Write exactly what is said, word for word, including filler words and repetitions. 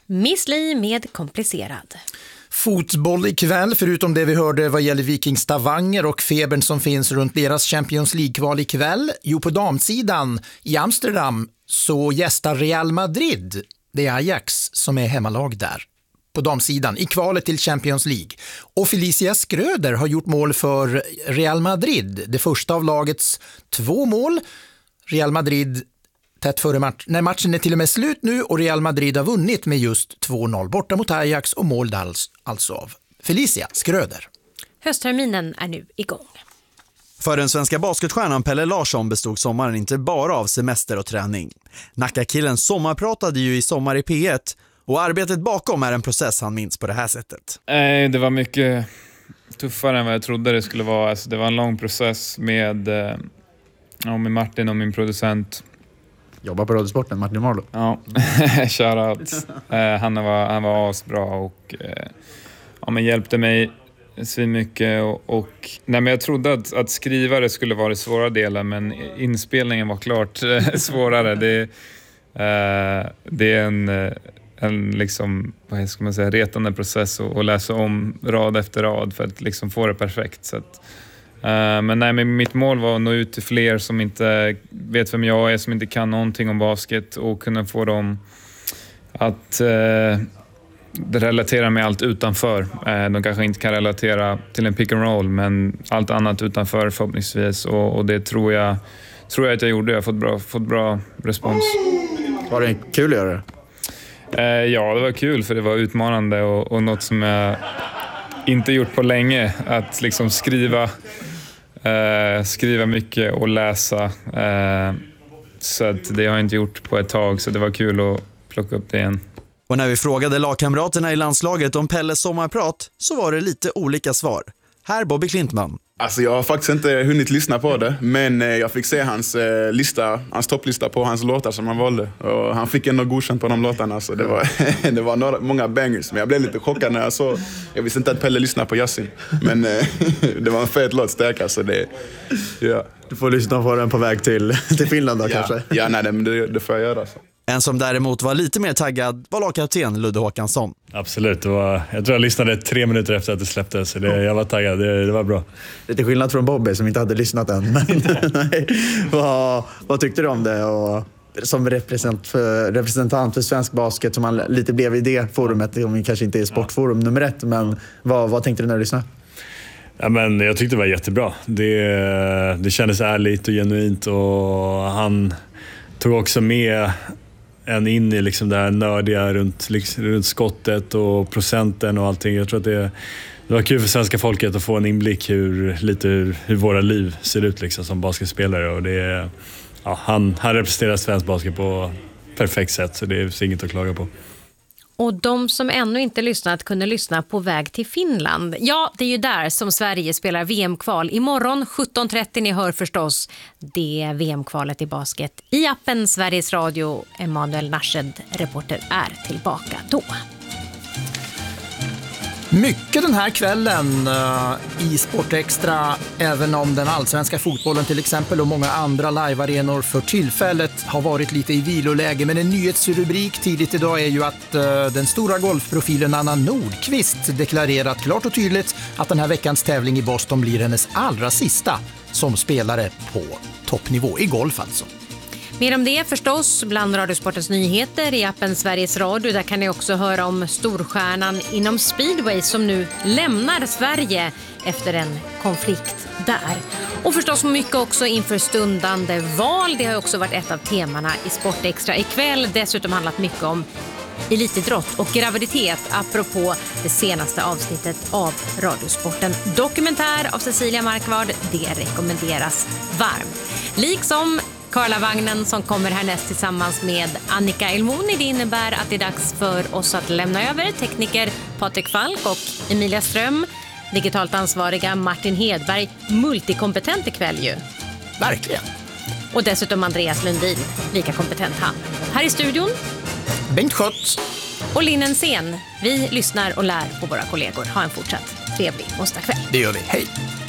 Miss Li med komplicerad. Fotboll ikväll, förutom det vi hörde vad gäller Viking Stavanger och febern som finns runt deras Champions League-kval ikväll. Jo, på damsidan i Amsterdam så gästar Real Madrid. Det är Ajax som är hemmalag där. På damsidan i kvalet till Champions League. Och Felicia Schröder har gjort mål för Real Madrid. Det första av lagets två mål. Real Madrid tätt före match. När matchen är till och med slut nu och Real Madrid har vunnit med just två noll borta mot Ajax och mål alltså av Felicia Schröder. Höstterminen är nu igång. För den svenska basketstjärnan Pelle Larsson bestod sommaren inte bara av semester och träning. Nackakillen sommarpratade ju i Sommar i P ett och arbetet bakom är en process han minns på det här sättet. Nej, det var mycket tuffare än vad jag trodde det skulle vara. Alltså, det var en lång process med, ja, med Martin och min producent. Jobbar på Radiosporten, Martin Marlo. Ja, shoutout. han var, han var asbra och ja, men hjälpte mig så mycket. Och, och, nej, men jag trodde att, att skriva det skulle vara det svåra delen, men inspelningen var klart svårare. Det, eh, det är en, en liksom, vad ska man säga, retande process att läsa om rad efter rad för att liksom få det perfekt. Så att, Uh, men nej, men mitt mål var att nå ut till fler som inte vet vem jag är, som inte kan någonting om basket och kunna få dem att uh, relatera med allt utanför. Uh, de kanske inte kan relatera till en pick and roll, men allt annat utanför förhoppningsvis, och, och det tror jag, tror jag att jag gjorde. Jag har fått bra, fått bra respons. Var det kul att göra det? Uh, ja, det var kul för det var utmanande och, och något som jag inte gjort på länge, att liksom skriva Uh, skriva mycket och läsa, uh, så att det har jag inte gjort på ett tag, så det var kul att plocka upp det igen. Och när vi frågade lagkamraterna i landslaget om Pelles sommarprat så var det lite olika svar. Här Bobby Klintman. Alltså jag har faktiskt inte hunnit lyssna på det, men jag fick se hans eh, lista, hans topplista på hans låtar som han valde. Och han fick ändå godkänt på de låtarna, så det var, det var några, många bangers. Men jag blev lite chockad när jag såg, jag visste inte att Pelle lyssnade på Yasin. Men eh, det var en fet låt, stärka, så det, ja. Du får lyssna på den på väg till, till Finland då, ja, kanske? Ja, nej, men det, det får jag göra så. En som däremot var lite mer taggad var lagkapten Ludde Håkansson. Absolut, det var, jag tror jag lyssnade tre minuter efter att det släpptes, så det, jag var taggad, det, det var bra. Lite skillnad från Bobby som inte hade lyssnat än. Men, nej, vad, vad tyckte du om det? Och som representant för, representant för svensk basket som man lite blev i det forumet, om vi kanske inte är sportforum nummer ett, men vad, vad tänkte du när du lyssnade? Ja, men jag tyckte det var jättebra. Det, det kändes ärligt och genuint, och han tog också med en in i liksom det här nördiga runt, liksom, runt skottet och procenten och allting. Jag tror att det, det var kul för svenska folket att få en inblick hur, lite hur, hur våra liv ser ut liksom, som basketspelare. Och det, ja, han, han representerar svensk basket på perfekt sätt, så det är inget att klaga på. Och de som ännu inte lyssnat kunde lyssna på väg till Finland. Ja, det är ju där som Sverige spelar V M-kval. Imorgon sjutton trettio, ni hör förstås det V M-kvalet i basket. I appen Sveriges Radio, Emanuel Narshed, reporter, är tillbaka då. Mycket den här kvällen uh, i Sportextra, även om den allsvenska fotbollen till exempel och många andra live-arenor för tillfället har varit lite i viloläge. Men en nyhetsrubrik tidigt idag är ju att uh, den stora golfprofilen Anna Nordqvist deklarerat klart och tydligt att den här veckans tävling i Boston blir hennes allra sista som spelare på toppnivå i golf alltså. Mer om det förstås bland Radiosportens nyheter i appen Sveriges Radio. Där kan ni också höra om storstjärnan inom speedway som nu lämnar Sverige efter en konflikt där. Och förstås mycket också inför stundande val. Det har också varit ett av temana i Sportextra ikväll. Dessutom handlat mycket om elitidrott och graviditet apropå det senaste avsnittet av Radiosporten. Dokumentär av Cecilia Markvard, det rekommenderas varmt. Liksom Karlavagnen som kommer härnäst tillsammans med Annika Elmoni. Det innebär att det är dags för oss att lämna över tekniker Patrik Falk och Emilia Ström. Digitalt ansvariga Martin Hedberg, multikompetent ikväll ju. Verkligen. Och dessutom Andreas Lundin, lika kompetent han. Här i studion Bengt Schött och Linnen Sen. Vi lyssnar och lär på våra kollegor. Ha en fortsatt trevlig onsdagskväll. Det gör vi, hej!